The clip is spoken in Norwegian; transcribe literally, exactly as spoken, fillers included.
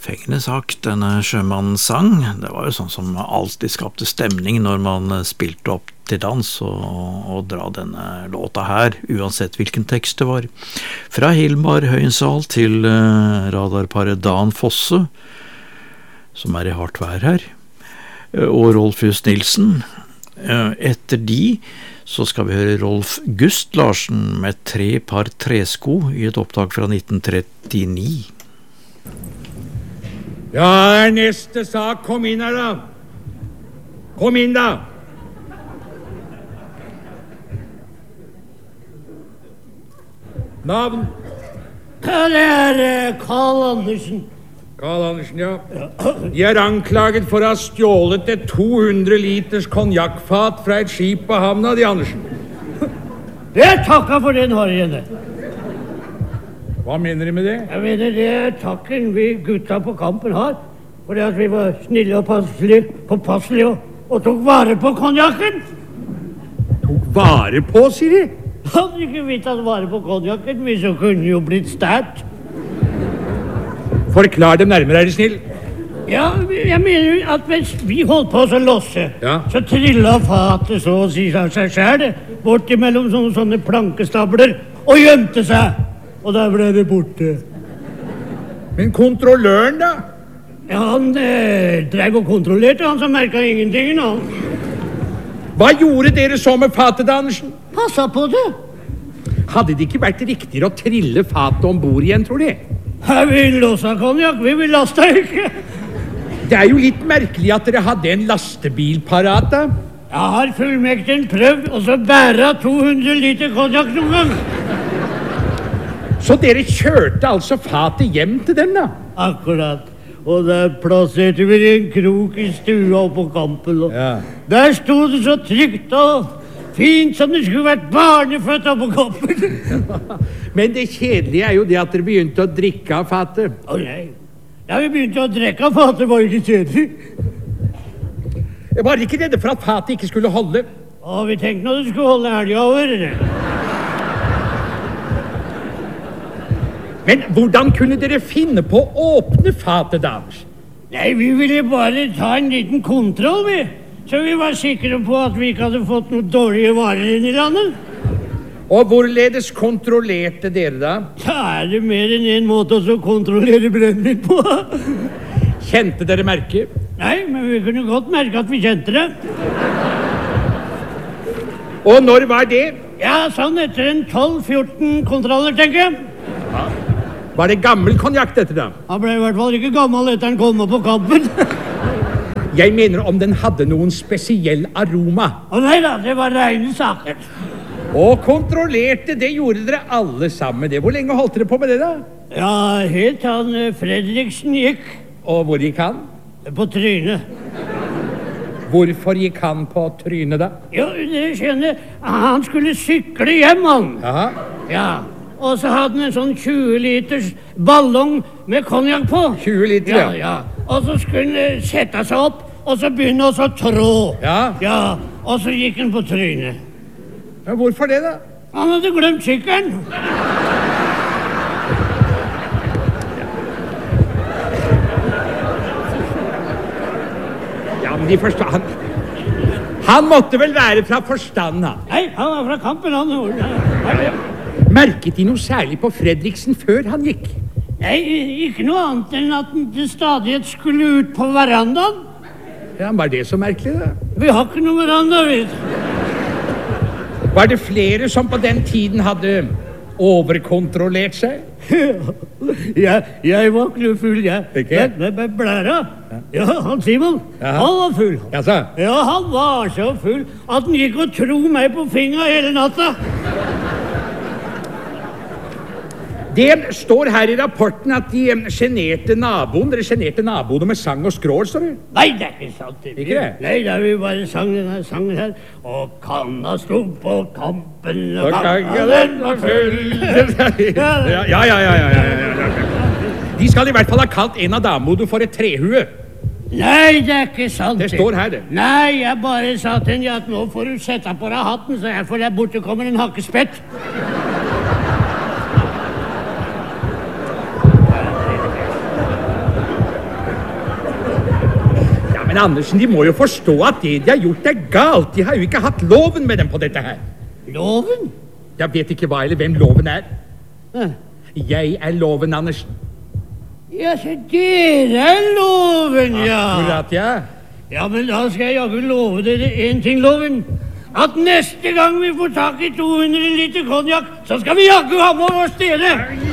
fengende sak, denne sjømannens sang. Det var jo sånn som alltid skapte stemning når man spilte opp til dans og, og dra denne låta her, uansett hvilken tekst det var. Fra Hilmar Høyensal til uh, radarparet Dan Fosse, som er i hardt vær her, og Rolf Just Nilsen. Uh, etter de så skal vi høre Rolf Gust Larsen med Tre par tresko i et opptak fra nitten trettini. Ja, det er neste sak. Kom inn her da. Kom inn da. Navn? Det er Karl Andersen. Karl Andersen, ja. De er anklaget for å ha stjålet et to hundre liters konjakkfat fra et skip på havna, de Andersen. Jeg takker for den harriene. Hva mener de med det? Jeg mener det er takken vi gutta på kampen har, fordi at vi var snille og passelige, påpasselige og, og tok vare på konjakken. Tok vare på, sier de? Hadde ikke vi tatt vare på konjakken, vi så kunne jo blitt stært. Forklar dem nærmere, er de snill. Ja, jeg mener jo at mens vi holdt på å losse, ja. Så trillet fatet så å si av seg selv, bort imellom sånne, sånne plankestabler, og gjemte seg. Og der ble det borte. Men kontrolløren da? Ja, han eh, drev og kontrollerte, han som merket ingenting nå. Hva gjorde dere så med fatet, Andersen? Passa på det. Hadde det ikke vært riktigere å trille fatet ombord igjen, tror de? Her vi låsa konjakk, vi vil laste ikke. Det er jo litt merkelig at dere hadde en lastebil parat, da. Jeg har fullmekten prøvd å så bære to hundre liter konjakk noen gang. Så dere kjørte altså fatet hjem til dem, da? Akkurat. Og der plasserte vi en krok i stua på kampen. Ja. Der stod det så trygt og fint som det skulle vært barnefødt på kampen. Men det kjedelige er jo det at dere begynte å drikke av fatet. Å nei. Da vi begynte å drikke av fatet var det ikke kjedelig. Jeg var ikke redde for at fatet ikke skulle holde. Å, vi tenkte når det skulle holde helga over. Men hvordan kunne dere finne på å åpne fatet, Anders? Nei, vi ville bare ta en liten kontroll, vi. Så vi var sikre på at vi ikke hadde fått noen dårlige varer inn i landet. Og hvorledes kontrollerte dere da? Da er det mer enn en måte å kontrollere brennvin på. Kjente dere merket? Nei, men vi kunne godt merke at vi kjente det. Og når var det? Ja, sånn etter en tolv fjorten kontroller, tenker jeg. Ja. Var det gammel konjakk dette da? Han ble i hvert fall ikke gammel etter han kom på kampen. Jeg mener om den hadde noen spesiell aroma. Å nei da, det var rene saker. Og kontrollerte, det gjorde dere alle sammen. Det. Hvor lenge holdt dere på med det da? Ja, helt han Fredriksen gikk. Og hvor gikk han? På trynet. Hvorfor gikk han på trynet da? Jo, dere skjønner, han skulle sykle hjem, han. Jaha. Ja, og så hadde han en sånn tjue liters ballong med konjakk på. tjue liter, ja. Ja, ja. Og så skulle han sette seg opp, og så begynne å så trå. Ja. Ja, og så gikk han på trynet. Ja, hvorfor det da? Han hadde glemt sykkelen. Ja, men de forstår han. Han måtte vel være fra forstand, han. Nei, han var fra kampen, han. Merket de noe særlig på Fredriksen før han gikk? Nei, ikke noe annet enn at han til stadighet skulle ut på verandaen. Ja, var det så merkelig da? Vi har ikke noe veranda, vet. Var det flere som på den tiden hadde overkontrollert seg? Ja, jeg var ikke full, jeg. Ikke? Men, men blæra. Ja, han Simon, ja. Han var full. Jaså? Ja, han var så full at han gikk og tro meg på fingra hele natta. Det står her i rapporten at de generte naboen, dere generte naboene med sang og skrål, står det? Nei, det er ikke sant. Det. Ikke det? Nei, da vi bare sang denne sangen her. Og kanna sto på kampen, og kanna den var full. Ja, ja, ja, ja, ja, ja. De skal i hvert fall ha kalt en av damene for et trehue. Nei, det er ikke sant. Det står her, det. Nei, jeg bare sa til henne at nå får du sette på deg hatten, så jeg får der borte kommer en hakkespett. Andersen, de må jo forstå at det de har gjort er galt. De har jo ikke hatt loven med dem på dette her. Loven? Jeg vet ikke hva eller hvem loven er. Hæ? Jeg er loven, Andersen. Ja, så dere er loven, ja. Akkurat, ja. Ja, men da skal jeg jaggu love dere en ting, loven. At neste gang vi får tak i to hundre liter konjakk, så skal vi jaggu ha med oss dere.